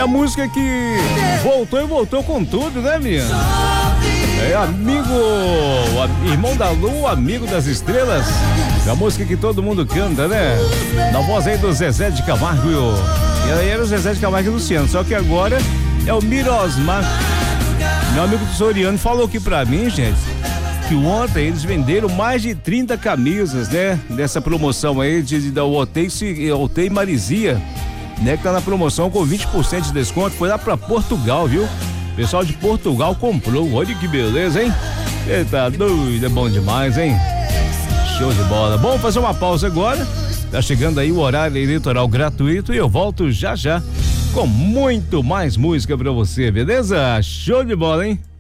a música que voltou e voltou com tudo, né, minha? É amigo, irmão da lua, amigo das estrelas. É a música que todo mundo canta, né? Na voz aí do Zezé de Camargo. E aí era o Zezé de Camargo e Luciano, só que agora é o Mirosmar. Meu amigo do Soriano falou aqui pra mim, gente, que ontem eles venderam mais de 30 camisas, né? Dessa promoção aí da Otei Marizia, né? Que tá na promoção com 20% de desconto. Foi lá pra Portugal, viu? O pessoal de Portugal comprou. Olha que beleza, hein? Eita, doido, é bom demais, hein? Show de bola. Bom, fazer uma pausa agora. Tá chegando aí o horário eleitoral gratuito e eu volto já já com muito mais música pra você, beleza? Show de bola, hein?